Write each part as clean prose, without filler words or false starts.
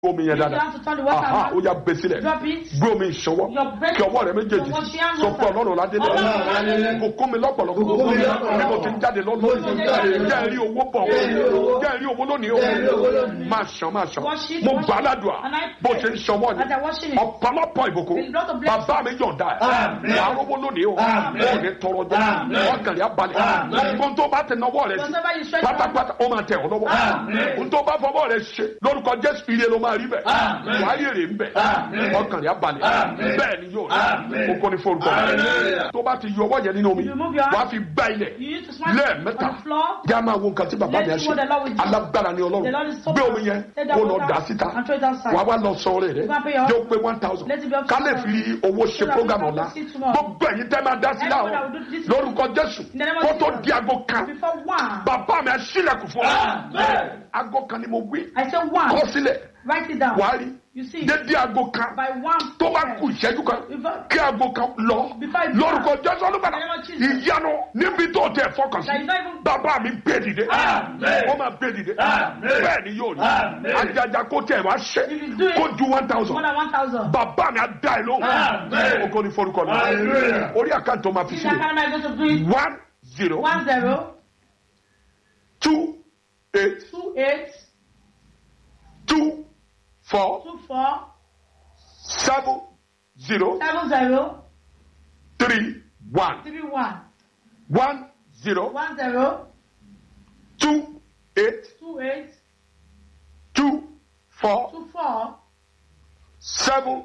omi yẹn dáadáa aha ó yà bẹ sílẹ̀ gbé omi ìṣọwọ́ kí ọwọ́ rẹ méjèèjì sọ pé Ọlọ́run ládélé kò kó mi lọ́pọ̀lọpọ̀ bí mo ti ń jáde lọ́nà jẹ́ rí owó bọ̀ jẹ́ rí owó lónìí o máa ṣàn mo gbà á ládùá bó ṣe ń ṣọwọ́ ni ọ̀pọ̀lọpọ̀ ìbùkún bàbá mi yọ̀ǹda ẹ̀ wà á rówó lónìí o ò ní tọrọ jẹ́ ọkàn rẹ̀ abalẹ̀ ohun tó bá tẹ nọwọ́ rẹ̀ sí pátápátá ó máa tẹ̀ ọ́ lọ́wọ́ ohun tó bá fọwọ́ rẹ̀ ṣe lórúkọ Jésù ire ló máa rí bẹ̀ wàá rí èrè ń bẹ̀ ọkàn rẹ̀ abalẹ̀ bẹ́ẹ̀ ni yóò rí okò ní forúkọ tó bá ti yọ ọwọ́ yẹn nínú omi wàá fi gbá ilẹ̀ lẹ́ẹ̀mẹ́ta yá máa wo nǹkan tí bàbá mi á ṣe alágbára ni Ọlọ́run gbé omi yẹn kó lọ dà síta wàá wá lọ sọ rẹ̀ yóò pé 1000 ká lè fi owó ṣe program ọ̀la gbogbo ẹ̀yin tẹ́ máa dá sí láwọn lórúkọ Jésù kó tó di aago kan bàbá mi á ṣílẹ̀kùn fún ọ aago kan ni mo wí kọ sílẹ̀ wàá rí dédé aago kan tó bá kù ìṣẹ́jú kan kí aago kan lọ lórúkọ Jésù olùbàdàn ìyanu níbi tó tẹ fọkàn sí bàbá mi gbé dìde ó máa gbé dìde bẹ́ẹ̀ ni yóò rí ajaja kó tẹ wá ṣe kó ju 1000 bàbá mi á dá ẹ lóhùn oko ní forúkọ lọ orí àkáǹtì máa fi sílẹ̀ 10 28 24 70 31 10 28 24 70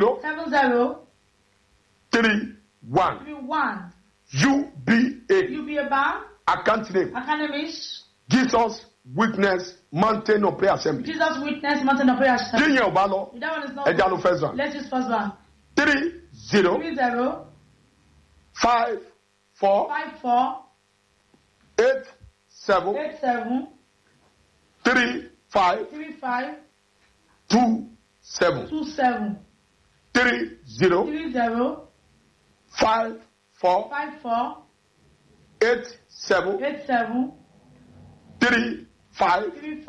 31 UBA Bank account name Jesus Witness Mountain of Prayer Assembly. Jesus Witness Mountain of Prayer Assembly. That one is not. First one. Let's use first one. 30 54 87 35 27 30 54 87 35